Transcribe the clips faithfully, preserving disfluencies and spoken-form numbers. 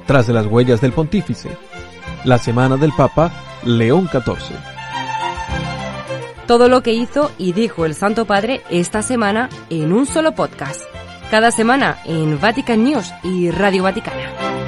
tras las huellas del pontífice. La semana del Papa León catorce. Todo lo que hizo y dijo el Santo Padre esta semana en un solo podcast. Cada semana en Vatican News y Radio Vaticana.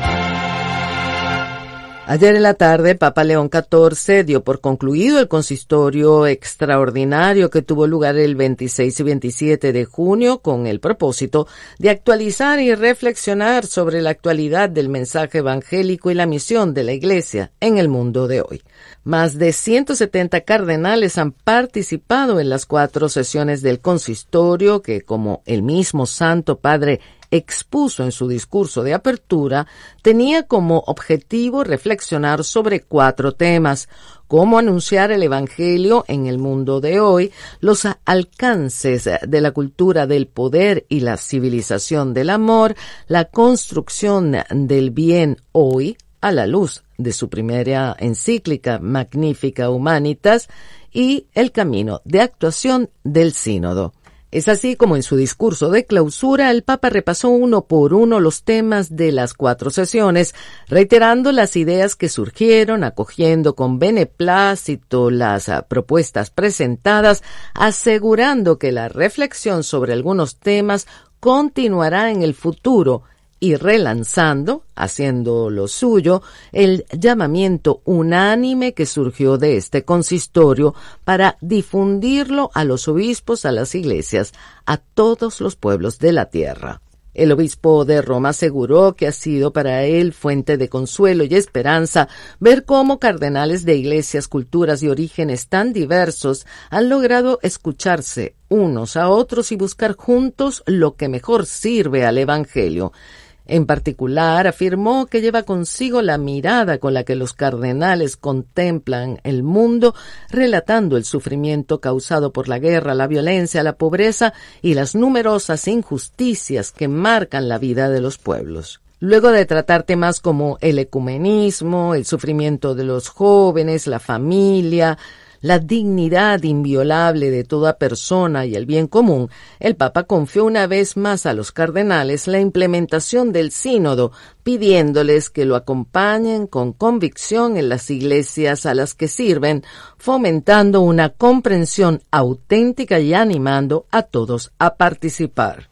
Ayer en la tarde, Papa León catorce dio por concluido el consistorio extraordinario que tuvo lugar el veintiséis y veintisiete de junio con el propósito de actualizar y reflexionar sobre la actualidad del mensaje evangélico y la misión de la Iglesia en el mundo de hoy. Más de ciento setenta cardenales han participado en las cuatro sesiones del consistorio que, como el mismo Santo Padre expuso en su discurso de apertura, tenía como objetivo reflexionar sobre cuatro temas: cómo anunciar el Evangelio en el mundo de hoy, los alcances de la cultura del poder y la civilización del amor, la construcción del bien hoy, a la luz de su primera encíclica Magnificat Humanitas, y el camino de actuación del sínodo. Es así como en su discurso de clausura el Papa repasó uno por uno los temas de las cuatro sesiones, reiterando las ideas que surgieron, acogiendo con beneplácito las uh, propuestas presentadas, asegurando que la reflexión sobre algunos temas continuará en el futuro y relanzando, haciendo lo suyo, el llamamiento unánime que surgió de este consistorio para difundirlo a los obispos, a las iglesias, a todos los pueblos de la tierra. El obispo de Roma aseguró que ha sido para él fuente de consuelo y esperanza ver cómo cardenales de iglesias, culturas y orígenes tan diversos han logrado escucharse unos a otros y buscar juntos lo que mejor sirve al Evangelio. En particular, afirmó que lleva consigo la mirada con la que los cardenales contemplan el mundo, relatando el sufrimiento causado por la guerra, la violencia, la pobreza y las numerosas injusticias que marcan la vida de los pueblos. Luego de tratar temas como el ecumenismo, el sufrimiento de los jóvenes, la familia, la dignidad inviolable de toda persona y el bien común, el Papa confió una vez más a los cardenales la implementación del sínodo, pidiéndoles que lo acompañen con convicción en las iglesias a las que sirven, fomentando una comprensión auténtica y animando a todos a participar.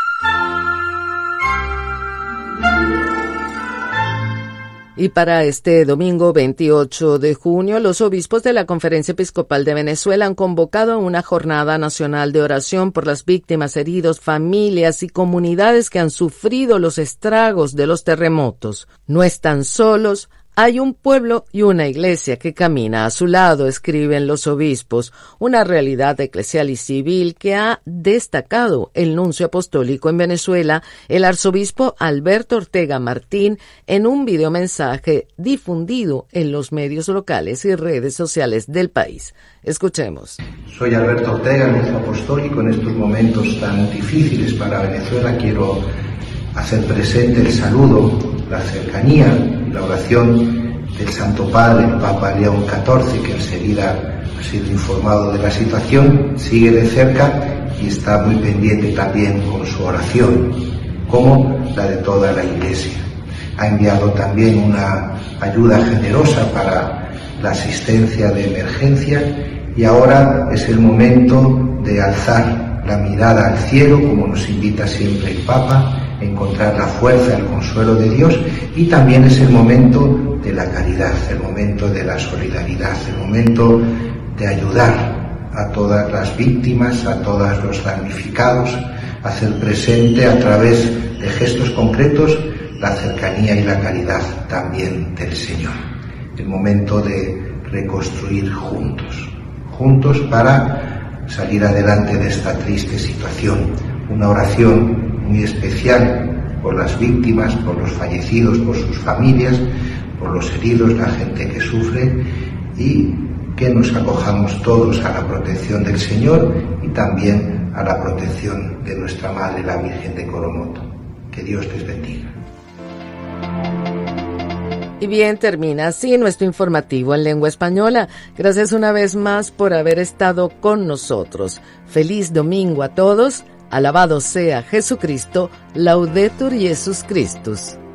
Y para este domingo veintiocho de junio, los obispos de la Conferencia Episcopal de Venezuela han convocado una jornada nacional de oración por las víctimas, heridos, familias y comunidades que han sufrido los estragos de los terremotos. No están solos. Hay un pueblo y una iglesia que camina a su lado, escriben los obispos, una realidad eclesial y civil que ha destacado el nuncio apostólico en Venezuela, el arzobispo Alberto Ortega Martín, en un videomensaje difundido en los medios locales y redes sociales del país. Escuchemos. Soy Alberto Ortega, nuncio apostólico. En estos momentos tan difíciles para Venezuela quiero hacer presente el saludo, la cercanía y la oración del Santo Padre, el Papa León catorce, que enseguida ha sido informado de la situación, sigue de cerca y está muy pendiente también con su oración, como la de toda la Iglesia. Ha enviado también una ayuda generosa para la asistencia de emergencia y ahora es el momento de alzar la mirada al cielo, como nos invita siempre el Papa, encontrar la fuerza, el consuelo de Dios, y también es el momento de la caridad, el momento de la solidaridad, el momento de ayudar a todas las víctimas, a todos los damnificados, hacer presente a través de gestos concretos la cercanía y la caridad también del Señor. El momento de reconstruir juntos, juntos para salir adelante de esta triste situación. Una oración muy especial por las víctimas, por los fallecidos, por sus familias, por los heridos, la gente que sufre, y que nos acojamos todos a la protección del Señor y también a la protección de nuestra Madre, la Virgen de Coromoto. Que Dios les bendiga. Y bien, termina así nuestro informativo en lengua española. Gracias una vez más por haber estado con nosotros. Feliz domingo a todos. Alabado sea Jesucristo, Laudetur Jesus Christus.